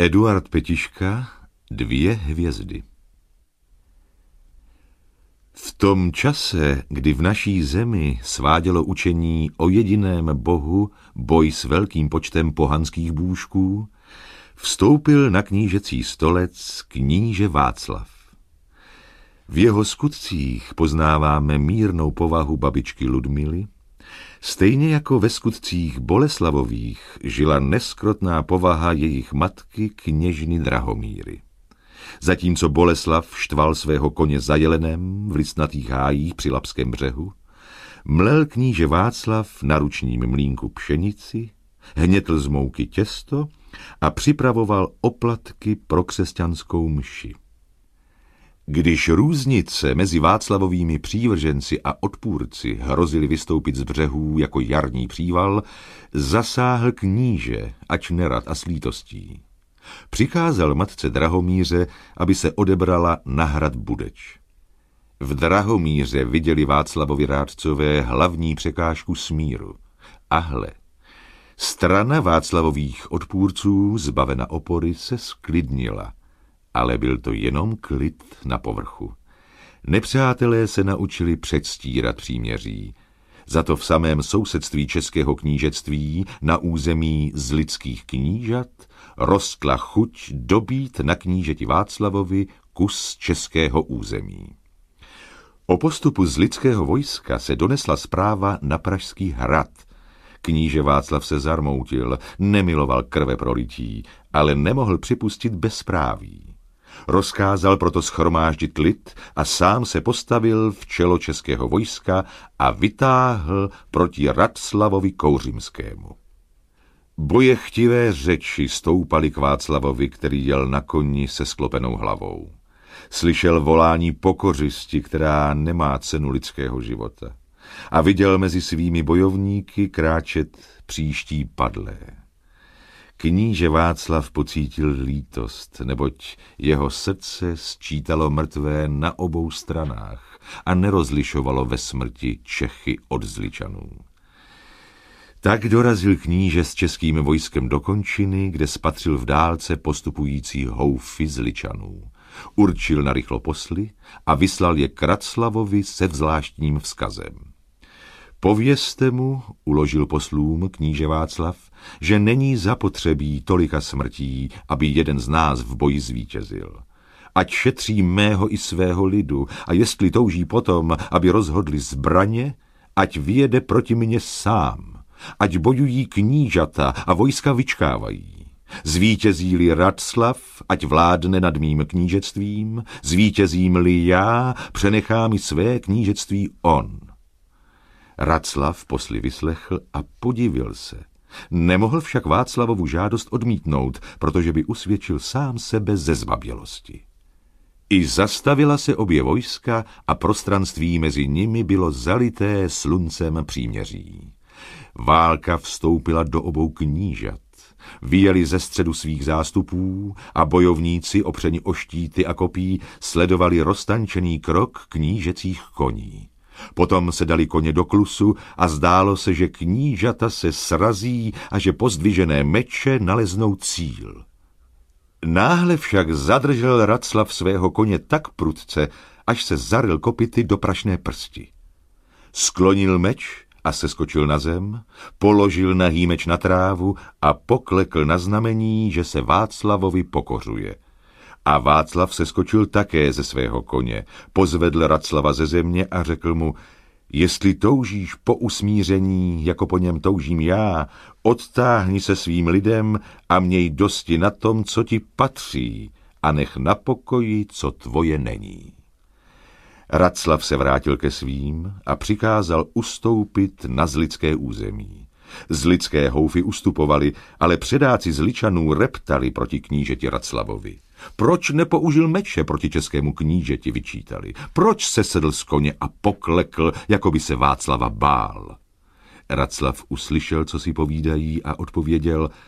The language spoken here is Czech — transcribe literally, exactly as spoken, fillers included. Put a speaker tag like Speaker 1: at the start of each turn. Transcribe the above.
Speaker 1: Eduard Petiška, Dvě hvězdy. V tom čase, kdy v naší zemi svádělo učení o jediném Bohu boj s velkým počtem pohanských bůžků, vstoupil na knížecí stolec kníže Václav. V jeho skutcích poznáváme mírnou povahu babičky Ludmily, stejně jako ve skutcích Boleslavových žila neskrotná povaha jejich matky kněžny Drahomíry. Zatímco Boleslav štval svého koně za jelenem v listnatých hájích při Lapském břehu, mlel kníže Václav na ručním mlýnku pšenici, hnětl z mouky těsto a připravoval oplatky pro křesťanskou mši. Když různice mezi Václavovými přívrženci a odpůrci hrozili vystoupit z břehů jako jarní příval, zasáhl kníže, ač nerad a s lítostí. Přikázal matce Drahomíře, aby se odebrala na hrad Budeč. V Drahomíře viděli Václavovi rádcové hlavní překážku smíru. A hle, strana Václavových odpůrců, zbavena opory, se sklidnila. Ale byl to jenom klid na povrchu. Nepřátelé se naučili předstírat příměří. Za to v samém sousedství českého knížectví na území zlidských knížat rostla chuť dobít na knížeti Václavovi kus českého území. O postupu zlidského vojska se donesla zpráva na Pražský hrad. Kníže Václav se zarmoutil, nemiloval krve prolití, ale nemohl připustit bezpráví. Rozkázal proto shromáždit lid a sám se postavil v čelo českého vojska a vytáhl proti Raclavovi Kouřimskému. Bojechtivé řeči stoupaly k Václavovi, který jel na koni se sklopenou hlavou. Slyšel volání pokořisti, která nemá cenu lidského života. A viděl mezi svými bojovníky kráčet příští padlé. Kníže Václav pocítil lítost, neboť jeho srdce sčítalo mrtvé na obou stranách a nerozlišovalo ve smrti Čechy od Zličanů. Tak dorazil kníže s českým vojskem do končiny, kde spatřil v dálce postupující houfy Zličanů. Určil narychlo posly a vyslal je k Raclavovi se zvláštním vzkazem. Povězte mu, uložil poslům kníže Václav, že není zapotřebí tolika smrtí, aby jeden z nás v boji zvítězil. Ať šetří mého i svého lidu a jestli touží potom, aby rozhodli zbraně, ať vyjede proti mně sám, ať bojují knížata a vojska vyčkávají. Zvítězí-li Raclav, ať vládne nad mým knížectvím, zvítězím-li já, přenechá mi své knížectví on. Raclav posly vyslechl a podivil se. Nemohl však Václavovu žádost odmítnout, protože by usvědčil sám sebe ze zbabělosti. I zastavila se obě vojska a prostranství mezi nimi bylo zalité sluncem příměří. Válka vstoupila do obou knížat. Vyjeli ze středu svých zástupů a bojovníci opřeni o štíty a kopí sledovali roztančený krok knížecích koní. Potom se dali koně do klusu a zdálo se, že knížata se srazí a že pozdvižené meče naleznou cíl. Náhle však zadržel Raclav svého koně tak prudce, až se zaryl kopyty do prašné prsti. Sklonil meč a seskočil na zem, položil nahý meč na trávu a poklekl na znamení, že se Václavovi pokořuje. A Václav seskočil také ze svého koně, pozvedl Raclava ze země a řekl mu, jestli toužíš po usmíření, jako po něm toužím já, odtáhni se svým lidem a měj dosti na tom, co ti patří, a nech na pokoji, co tvoje není. Raclav se vrátil ke svým a přikázal ustoupit na zlidské území. Zlidské houfy ustupovali, ale předáci Zličanů reptali proti knížeti Raclavovi. Proč nepoužil meče proti českému knížeti, vyčítali? Proč se sedl z koně a poklekl, jako by se Václava bál? Raclav uslyšel, co si povídají, a odpověděl,